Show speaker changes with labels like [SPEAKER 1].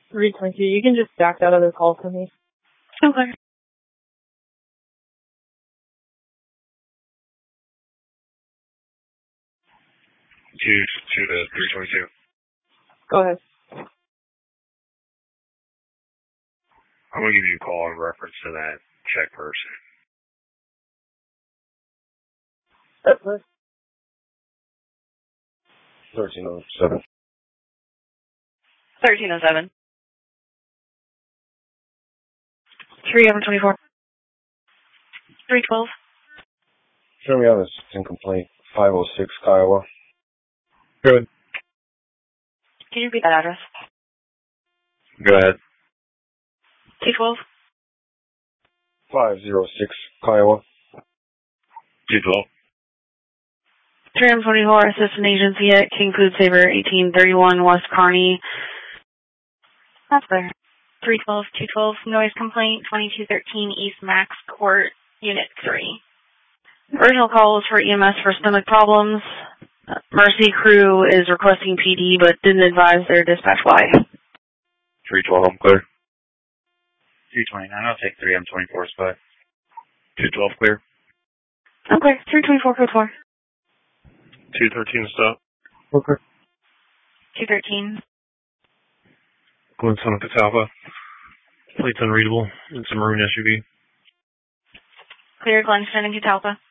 [SPEAKER 1] 322. You can just back that other call for me.
[SPEAKER 2] Okay.
[SPEAKER 3] To the 322.
[SPEAKER 1] Go ahead.
[SPEAKER 3] I'm going to give you a call in reference to that check person.
[SPEAKER 1] That's it.
[SPEAKER 4] 1307.
[SPEAKER 2] 1307. 324. 312.
[SPEAKER 4] Show me on this in complaint. 506 Kiowa.
[SPEAKER 3] Good.
[SPEAKER 2] Can you repeat that address?
[SPEAKER 3] Go ahead.
[SPEAKER 2] 212.
[SPEAKER 4] 506 Kiowa.
[SPEAKER 3] 212.
[SPEAKER 2] 324, assistant agency at King Food Saver, 1831 West Kearney. That's there. 312, 212, noise complaint, 2213 East Max Court, Unit 3. Original call was for EMS for stomach problems. Mercy crew is requesting PD, but didn't advise their dispatch why.
[SPEAKER 3] 312, I'm clear.
[SPEAKER 5] 329, I'll take 3 M24 spot.
[SPEAKER 3] 212, clear.
[SPEAKER 2] Okay, 324, code 4.
[SPEAKER 3] 213, stop.
[SPEAKER 4] Okay.
[SPEAKER 2] 213.
[SPEAKER 3] Glen Son of Catalpa. Plate's unreadable. It's a maroon SUV.
[SPEAKER 2] Clear Glenson and Catalpa.